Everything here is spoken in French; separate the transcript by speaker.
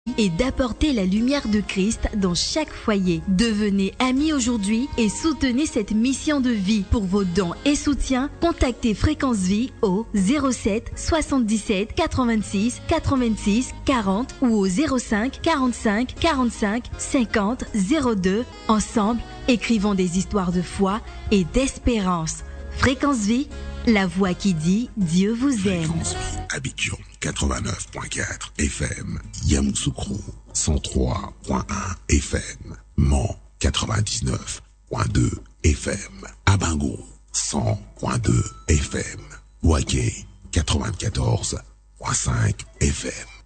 Speaker 1: et d'apporter la lumière de Christ dans chaque foyer. Devenez amis aujourd'hui et soutenez cette mission de vie. Pour vos dons et soutiens, contactez Fréquence Vie au 07 77 86 86 40 ou au 05 45 45 50 02. Ensemble, écrivons des histoires de foi et d'espérance. Fréquence Vie, la voix qui dit Dieu vous aime.
Speaker 2: Fréquence Vie, Abidjan 89.4 FM, Yamoussoukro 103.1 FM, Mans 99.2 FM, Abango 100.2 FM, Ouaké 94.5 FM.